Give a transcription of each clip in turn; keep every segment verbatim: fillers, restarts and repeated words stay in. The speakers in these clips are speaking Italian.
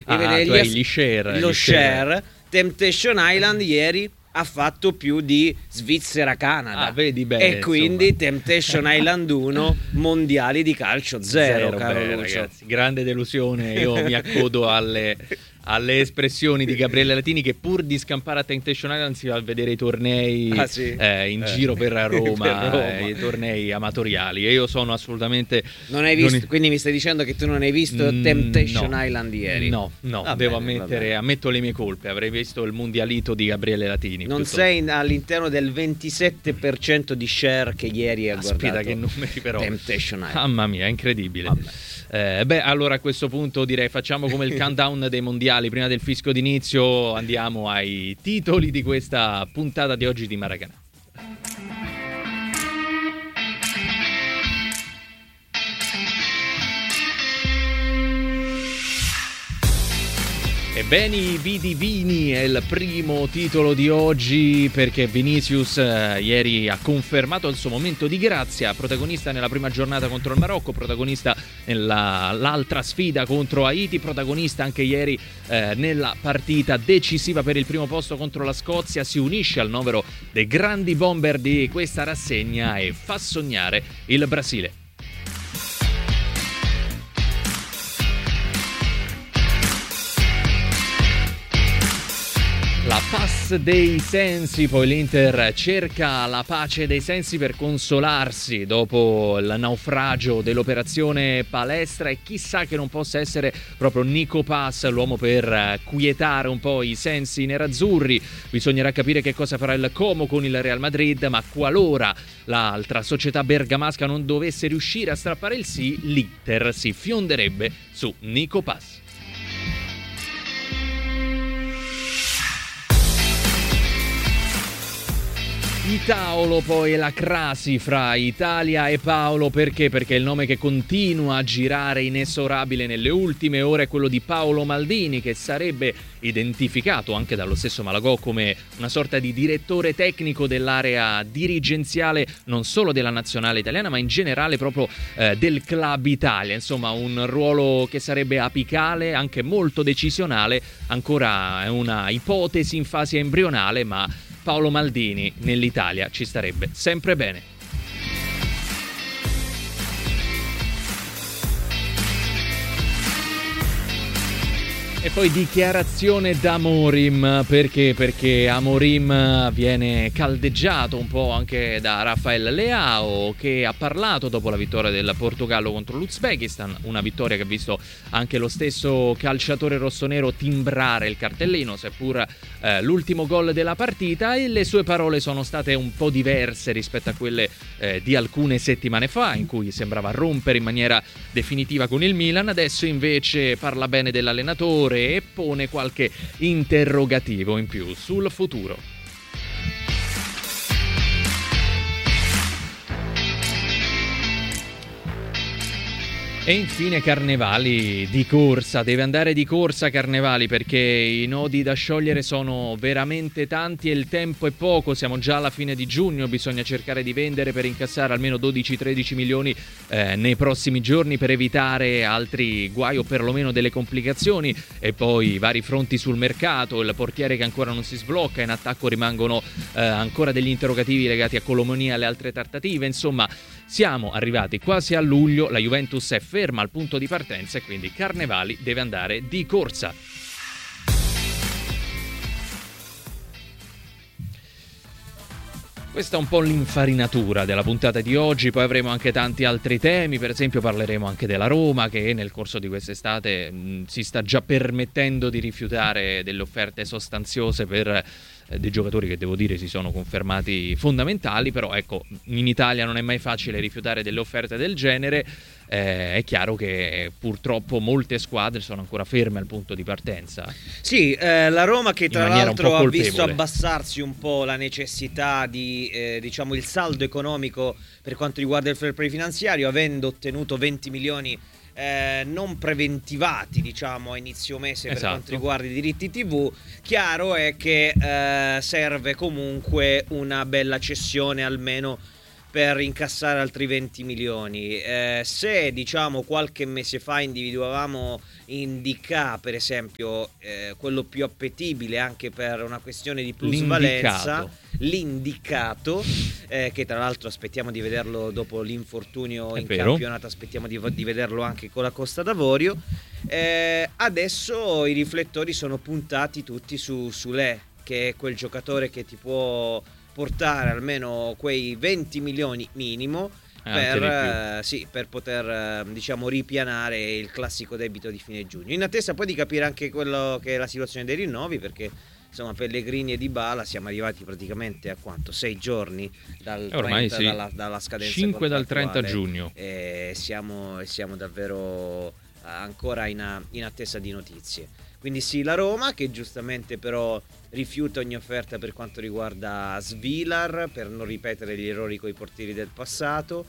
e ah, vedere tu gli hai ass- gli share, lo gli share. share. Temptation Island ieri ha fatto più di Svizzera-Canada. Ah, vedi bene, e quindi insomma. Temptation Island uno, mondiali di calcio zero, caro beh, Lucio. ragazzi, grande delusione. Io mi accodo alle, alle espressioni di Gabriele Latini, che pur di scampare a Temptation Island si va a vedere i tornei Ah, sì? eh, in Eh. giro per Roma, Per Roma. eh, i tornei amatoriali, e io sono assolutamente Non hai visto, non- quindi mi stai dicendo che tu non hai visto Mm, Temptation no. Island ieri? No, no, Va devo bene, va ammettere, bene. ammetto le mie colpe. Avrei visto il mondialito di Gabriele Latini. Non piuttosto. sei in- all'interno del ventisette per cento di share che ieri ha Aspetta, guardato che numeri però. Temptation Island. Mamma mia, è incredibile. Vabbè. Eh, beh, allora a questo punto direi facciamo come il countdown dei mondiali. Prima del fischio d'inizio andiamo ai titoli di questa puntata di oggi di Maracanã. E beni vidi vini è il primo titolo di oggi, perché Vinicius eh, ieri ha confermato il suo momento di grazia, protagonista nella prima giornata contro il Marocco, protagonista nell'altra sfida contro Haiti, protagonista anche ieri eh, nella partita decisiva per il primo posto contro la Scozia. Si unisce al novero dei grandi bomber di questa rassegna e fa sognare il Brasile. La pace dei sensi, poi l'Inter cerca la pace dei sensi per consolarsi dopo il naufragio dell'operazione palestra, e chissà che non possa essere proprio Nico Paz l'uomo per quietare un po' i sensi nerazzurri. Bisognerà capire che cosa farà il Como con il Real Madrid, ma qualora l'altra società bergamasca non dovesse riuscire a strappare il sì, l'Inter si fionderebbe su Nico Paz. Itaolo, poi la crasi fra Italia e Paolo. Perché? Perché il nome che continua a girare inesorabile nelle ultime ore è quello di Paolo Maldini, che sarebbe identificato anche dallo stesso Malagò come una sorta di direttore tecnico dell'area dirigenziale non solo della nazionale italiana, ma in generale proprio eh, del Club Italia. Insomma, un ruolo che sarebbe apicale, anche molto decisionale. Ancora è una ipotesi in fase embrionale, ma Paolo Maldini nell'Italia ci starebbe sempre bene. E poi dichiarazione da Amorim. Perché? Perché Amorim viene caldeggiato un po' anche da Rafael Leao, che ha parlato dopo la vittoria del Portogallo contro l'Uzbekistan, una vittoria che ha visto anche lo stesso calciatore rossonero timbrare il cartellino, seppur eh, l'ultimo gol della partita, e le sue parole sono state un po' diverse rispetto a quelle eh, di alcune settimane fa, in cui sembrava rompere in maniera definitiva con il Milan. Adesso invece parla bene dell'allenatore e pone qualche interrogativo in più sul futuro. E infine Carnevali di corsa, deve andare di corsa Carnevali, perché i nodi da sciogliere sono veramente tanti e il tempo è poco. Siamo già alla fine di giugno, bisogna cercare di vendere per incassare almeno dodici tredici milioni eh, nei prossimi giorni, per evitare altri guai o perlomeno delle complicazioni. E poi vari fronti sul mercato, il portiere che ancora non si sblocca, in attacco rimangono eh, ancora degli interrogativi legati a Colomoni e alle altre trattative. Insomma, siamo arrivati quasi a luglio, la Juventus è ferma al punto di partenza e quindi Carnevali deve andare di corsa. Questa è un po' l'infarinatura della puntata di oggi, poi avremo anche tanti altri temi. Per esempio parleremo anche della Roma, che nel corso di quest'estate mh, si sta già permettendo di rifiutare delle offerte sostanziose per eh, dei giocatori che, devo dire, si sono confermati fondamentali. Però ecco, in Italia non è mai facile rifiutare delle offerte del genere. Eh, è chiaro che purtroppo molte squadre sono ancora ferme al punto di partenza. Sì, eh, la Roma che tra l'altro ha visto colpevole. abbassarsi un po' la necessità di, eh, diciamo, il saldo economico per quanto riguarda il fair play finanziario, avendo ottenuto venti milioni eh, non preventivati, diciamo, a inizio mese per Esatto. quanto riguarda i diritti tivù. Chiaro è che eh, serve comunque una bella cessione almeno per incassare altri venti milioni. Eh, se diciamo qualche mese fa individuavamo Indica, per esempio, eh, quello più appetibile anche per una questione di plusvalenza, l'indicato, eh, che tra l'altro aspettiamo di vederlo dopo l'infortunio È in vero. campionato, aspettiamo di, di vederlo anche con la Costa d'Avorio. Eh, adesso i riflettori sono puntati tutti su Sule, che è quel giocatore che ti può portare almeno quei venti milioni minimo per, eh, sì, per poter eh, diciamo ripianare il classico debito di fine giugno, in attesa poi di capire anche quello che è la situazione dei rinnovi, perché insomma Pellegrini e Dybala siamo arrivati praticamente a quanto? sei giorni dal ormai trenta, sì. dalla, dalla scadenza cinque dal trenta contrattuale. giugno E siamo, siamo davvero ancora in, in attesa di notizie. Quindi sì, la Roma, che giustamente però rifiuta ogni offerta per quanto riguarda Svilar, per non ripetere gli errori coi portieri del passato,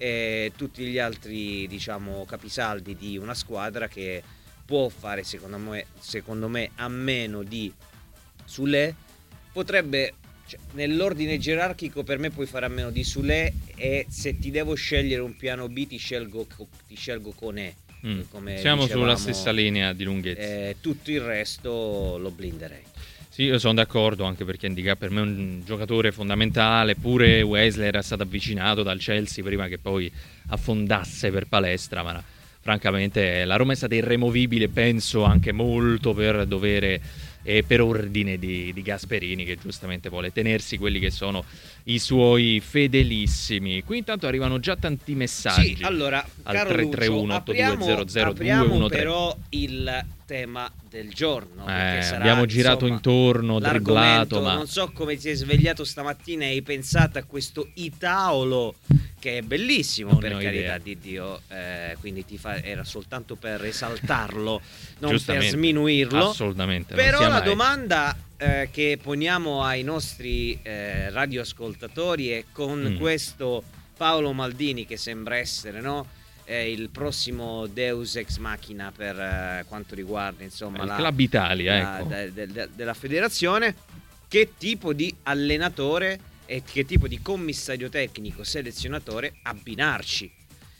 e tutti gli altri, diciamo, capisaldi di una squadra che può fare, secondo me, secondo me a meno di Sule. Potrebbe, cioè, nell'ordine gerarchico per me puoi fare a meno di Sule, e se ti devo scegliere un piano B ti scelgo, ti scelgo Koné. Mm. Come Siamo dicevamo, sulla stessa linea di lunghezza. Eh, tutto il resto lo blinderei. Sì, io sono d'accordo, anche perché Ndicà per me è un giocatore fondamentale. Pure Wesley era stato avvicinato dal Chelsea prima che poi affondasse per palestra, ma francamente la Roma è stata irremovibile, penso anche molto per dovere e per ordine di, di Gasperini, che giustamente vuole tenersi quelli che sono i suoi fedelissimi. Qui intanto arrivano già tanti messaggi. Sì, allora, al caro tre tre uno otto due zero zero due uno tre. Però il tema del giorno, Eh, sarà, abbiamo girato insomma, intorno, dribblato, ma non so come ti sei svegliato stamattina e hai pensato a questo Itaolo, che è bellissimo, non per ho carità idea. di Dio, eh, quindi ti fa, era soltanto per esaltarlo, non per Giustamente, sminuirlo. assolutamente, non Però sia la mai. domanda eh, che poniamo ai nostri eh, radioascoltatori è: con Mm. questo Paolo Maldini, che sembra essere, no, eh, il prossimo Deus ex machina per eh, quanto riguarda, insomma, il la, Club Italia, la- ecco. de- de- de- della federazione, che tipo di allenatore e che tipo di commissario tecnico selezionatore abbinarci?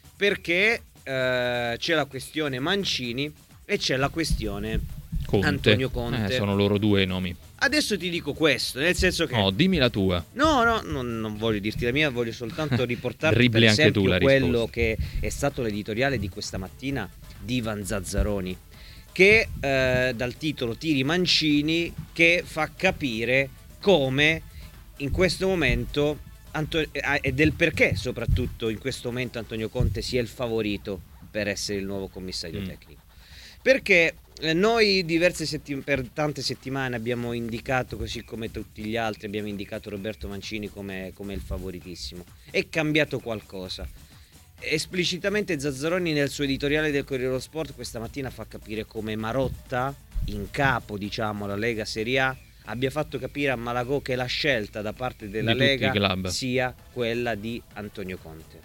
Perché eh, c'è la questione Mancini e c'è la questione Conte. Antonio Conte. Eh, sono loro due i nomi. Adesso ti dico questo, nel senso che No, dimmi la tua. No, no, non, non voglio dirti la mia, voglio soltanto riportarti Dribbli per anche esempio tu la quello risposta. che è stato l'editoriale di questa mattina di Ivan Zazzaroni, che eh, dal titolo Tiri Mancini, che fa capire come in questo momento Anto- eh, e del perché soprattutto in questo momento Antonio Conte sia il favorito per essere il nuovo commissario Mm. tecnico. Perché eh, noi diverse settim- per tante settimane abbiamo indicato, così come tutti gli altri, abbiamo indicato Roberto Mancini come, come il favoritissimo. È cambiato qualcosa. Esplicitamente Zazzaroni nel suo editoriale del Corriere dello Sport questa mattina fa capire come Marotta, in capo diciamo alla Lega Serie A, abbia fatto capire a Malagò che la scelta da parte della Di tutti Lega i club. sia quella di Antonio Conte.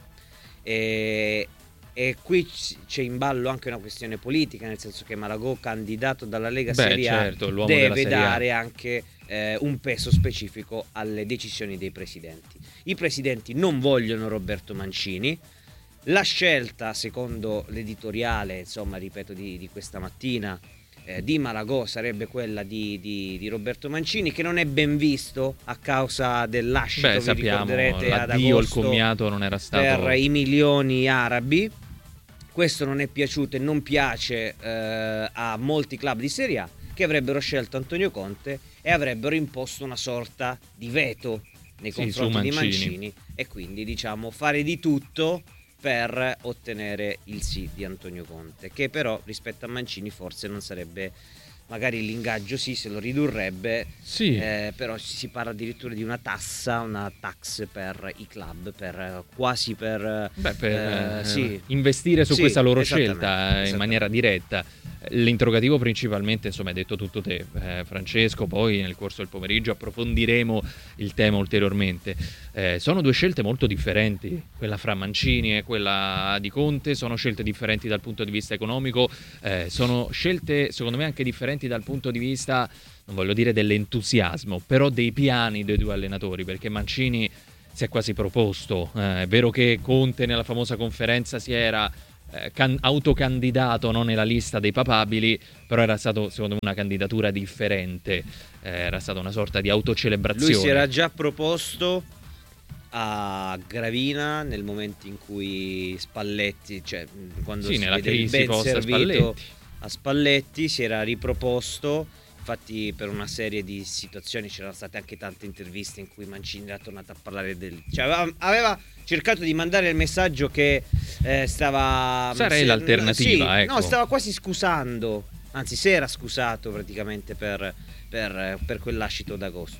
E, e qui c- c'è in ballo anche una questione politica, nel senso che Malagò, candidato dalla Lega Beh, Serie A, certo, l'uomo della deve Serie A. dare anche eh, un peso specifico alle decisioni dei presidenti. I presidenti non vogliono Roberto Mancini. La scelta, secondo l'editoriale, insomma, ripeto, di, di questa mattina, eh, di Malagò sarebbe quella di, di, di Roberto Mancini, che non è ben visto a causa dell'ascito, Beh, vi sappiamo, ricorderete, ad l'addio, il agosto commiato non era stato... per i milioni arabi. Questo non è piaciuto e non piace eh, a molti club di Serie A, che avrebbero scelto Antonio Conte e avrebbero imposto una sorta di veto nei Sì, confronti su di Mancini. Mancini, e quindi diciamo fare di tutto per ottenere il sì di Antonio Conte, che però rispetto a Mancini forse non sarebbe, magari l'ingaggio sì, se lo ridurrebbe, Sì. eh, però si parla addirittura di una tassa, una tax per i club, per quasi per, Beh, per eh, eh, sì. investire su Sì, questa loro esattamente, scelta eh, in esattamente. maniera diretta. L'interrogativo principalmente, insomma, hai detto tutto te, eh, Francesco, poi nel corso del pomeriggio approfondiremo il tema ulteriormente. Eh, sono due scelte molto differenti, quella fra Mancini e quella di Conte, sono scelte differenti dal punto di vista economico, eh, sono scelte secondo me anche differenti dal punto di vista, non voglio dire dell'entusiasmo, però dei piani dei due allenatori, perché Mancini si è quasi proposto. Eh, è vero che Conte nella famosa conferenza si era eh, can- autocandidato, no, nella lista dei papabili, però era stato secondo me una candidatura differente, eh, era stata una sorta di autocelebrazione. Lui si era già proposto a Gravina nel momento in cui Spalletti, cioè quando sì, si nella vede il crisi ben post servito Spalletti. a Spalletti, si era riproposto. Infatti per una serie di situazioni c'erano state anche tante interviste in cui Mancini era tornato a parlare del... Cioè aveva, aveva cercato di mandare il messaggio che eh, stava... Sarei se, l'alternativa, sì, ecco. No, stava quasi scusando, anzi si era scusato praticamente per, per, per quel lascito d'agosto.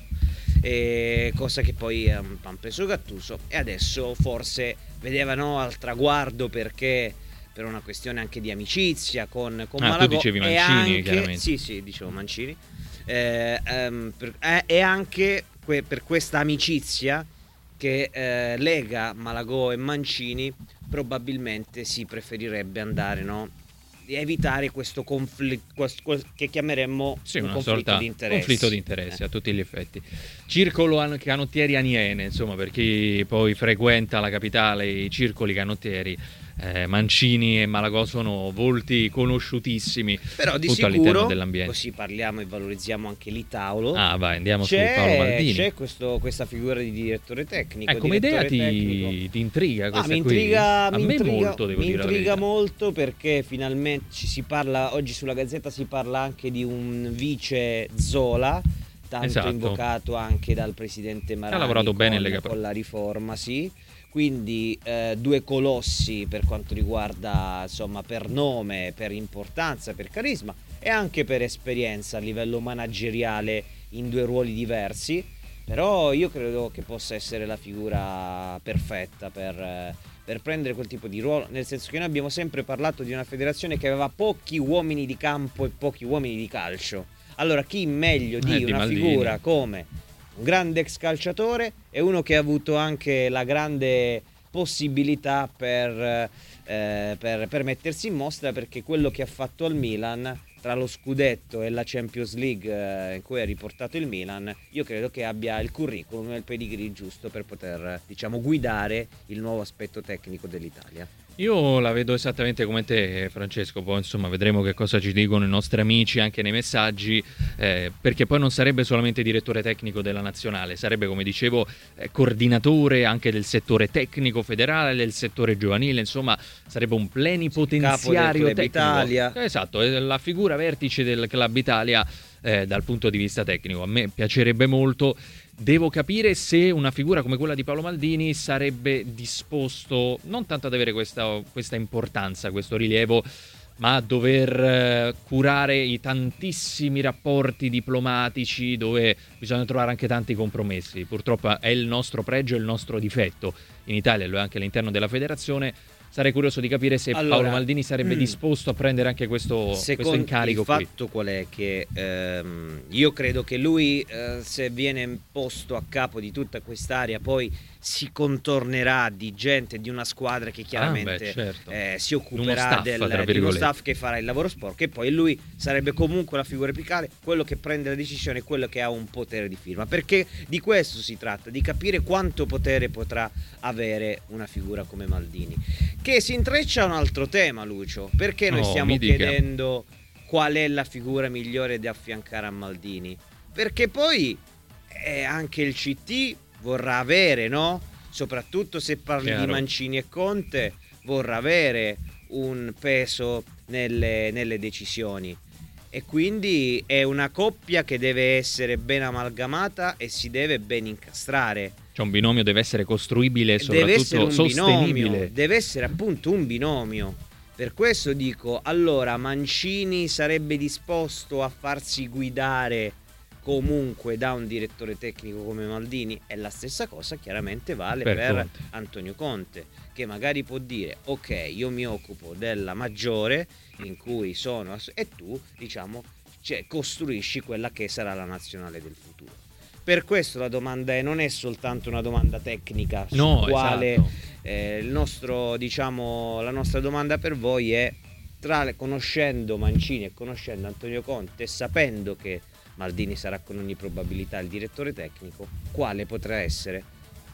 E cosa che poi ha preso Gattuso, e adesso forse vedevano al traguardo, perché... per una questione anche di amicizia con, con ah, Malagò. Tu dicevi Mancini, e anche, chiaramente. Sì, sì, dicevo Mancini. Eh, ehm, per, eh, e anche que, per questa amicizia che eh, lega Malagò e Mancini, probabilmente si preferirebbe andare, no? Di evitare questo conflitto che chiameremmo sì, un una conflitto sorta di interessi. conflitto di interessi eh. a tutti gli effetti. Circolo canottieri Aniene, insomma, per chi poi frequenta la capitale, i circoli canottieri, eh, Mancini e Malagò sono volti conosciutissimi, però di tutto all'interno sicuro, dell'ambiente. così parliamo e valorizziamo anche l'Itauro. Ah, vai, andiamo c'è, su Paolo Maldini. C'è questo, questa figura di direttore tecnico. Eh, come idea ti, tecnico. ti intriga questa ah, mi qui? intriga, A mi me intriga, molto, devo mi dire la intriga verità. molto, perché finalmente ci si parla, oggi sulla Gazzetta si parla anche di un vice Zola, tanto Esatto. invocato anche dal presidente Marani. Ha lavorato con, bene in Lega Pro. con la riforma, sì. Quindi eh, due colossi per quanto riguarda, insomma, per nome, per importanza, per carisma e anche per esperienza a livello manageriale in due ruoli diversi. Però io credo che possa essere la figura perfetta per, eh, per prendere quel tipo di ruolo, nel senso che noi abbiamo sempre parlato di una federazione che aveva pochi uomini di campo e pochi uomini di calcio. Allora chi meglio di, Eh, di una Maldini. figura come un grande ex calciatore e uno che ha avuto anche la grande possibilità per, eh, per, per mettersi in mostra, perché quello che ha fatto al Milan, tra lo scudetto e la Champions League eh, in cui ha riportato il Milan, io credo che abbia il curriculum e il pedigree giusto per poter, diciamo, guidare il nuovo aspetto tecnico dell'Italia. Io la vedo esattamente come te, Francesco, poi insomma vedremo che cosa ci dicono i nostri amici anche nei messaggi, eh, perché poi non sarebbe solamente direttore tecnico della nazionale, sarebbe, come dicevo, eh, coordinatore anche del settore tecnico federale, del settore giovanile, insomma sarebbe un plenipotenziario Capo del Club tecnico. Italia. Esatto, è la figura vertice del Club Italia eh, dal punto di vista tecnico. A me piacerebbe molto. Devo capire se una figura come quella di Paolo Maldini sarebbe disposto non tanto ad avere questa, questa importanza, questo rilievo, ma a dover eh, curare i tantissimi rapporti diplomatici dove bisogna trovare anche tanti compromessi. Purtroppo è il nostro pregio e il nostro difetto in Italia, lo è anche all'interno della federazione. Sarei curioso di capire se allora, Paolo Maldini sarebbe mm, disposto a prendere anche questo, questo incarico il qui. Il fatto qual è? Che ehm, io credo che lui, eh, se viene posto a capo di tutta quest'area, poi si contornerà di gente, di una squadra che chiaramente ah, beh, certo. eh, si occuperà Uno staff, del, di uno staff che farà il lavoro sporco, e poi lui sarebbe comunque la figura apicale, quello che prende la decisione, quello che ha un potere di firma, perché di questo si tratta, di capire quanto potere potrà avere una figura come Maldini, che si intreccia a un altro tema, Lucio, perché noi No, stiamo mi dica. chiedendo qual è la figura migliore da affiancare a Maldini, perché poi eh, anche il C T vorrà avere, no? Soprattutto se parli Chiaro. di Mancini e Conte, vorrà avere un peso nelle, nelle decisioni, e quindi è una coppia che deve essere ben amalgamata e si deve ben incastrare. Cioè un binomio deve essere costruibile e Deve essere soprattutto un sostenibile. binomio, deve essere appunto un binomio. Per questo dico, allora Mancini sarebbe disposto a farsi guidare comunque da un direttore tecnico come Maldini, e la stessa cosa chiaramente vale Per per, Conte. Antonio Conte, che magari può dire ok, io mi occupo della maggiore in cui sono, e tu diciamo cioè, costruisci quella che sarà la nazionale del futuro. Per questo la domanda è, non è soltanto una domanda tecnica, No, su quale esatto. eh, il nostro, diciamo, la nostra domanda per voi è, tra le, conoscendo Mancini e conoscendo Antonio Conte e sapendo che Maldini sarà con ogni probabilità il direttore tecnico, quale potrà essere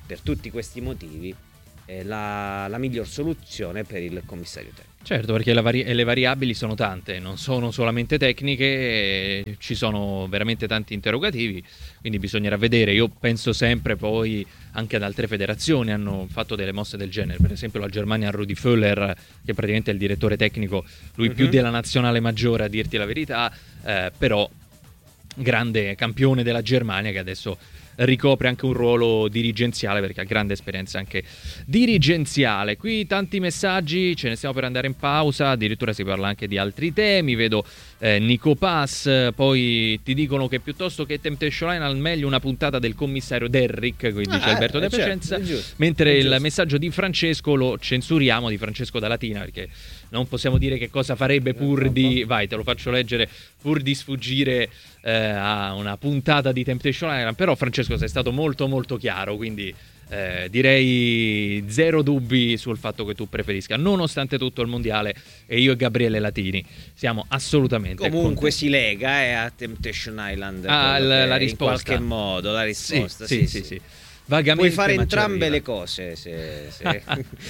per tutti questi motivi è la, la miglior soluzione per il commissario tecnico. Certo, perché la vari- le variabili sono tante, non sono solamente tecniche, eh, ci sono veramente tanti interrogativi, quindi bisognerà vedere. Io penso sempre poi anche ad altre federazioni hanno fatto delle mosse del genere, per esempio la Germania ha Rudi Völler, che praticamente è il direttore tecnico, lui mm-hmm. più della nazionale maggiore a dirti la verità, eh, però grande campione della Germania che adesso ricopre anche un ruolo dirigenziale perché ha grande esperienza anche dirigenziale. Qui tanti messaggi, ce ne stiamo per andare in pausa, addirittura si parla anche di altri temi, vedo eh, Nico Pass, poi ti dicono che piuttosto che Temptation Island meglio una puntata del commissario Derrick, qui dice ah, Alberto eh, De Piacenza, certo, giusto, mentre il messaggio di Francesco lo censuriamo, di Francesco da Latina, perché non possiamo dire che cosa farebbe pur no, di... No. Vai, te lo faccio leggere, pur di sfuggire eh, a una puntata di Temptation Island, però Francesco sei stato molto molto chiaro, quindi eh, direi zero dubbi sul fatto che tu preferisca nonostante tutto il mondiale, e io e Gabriele Latini siamo assolutamente comunque contenti. Si lega eh, a Temptation Island ah, la, la risposta in qualche modo la risposta sì, sì, sì, sì, sì. sì. Vagamente, puoi fare entrambe le cose se, se...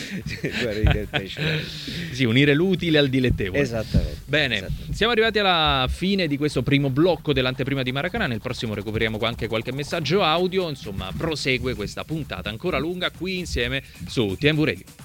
sì, unire l'utile al dilettevole. Esattamente. Bene, esattamente. Siamo arrivati alla fine di questo primo blocco dell'anteprima di Maracanã. Nel prossimo recuperiamo anche qualche messaggio audio. Insomma, prosegue questa puntata ancora lunga qui insieme su T M V Radio.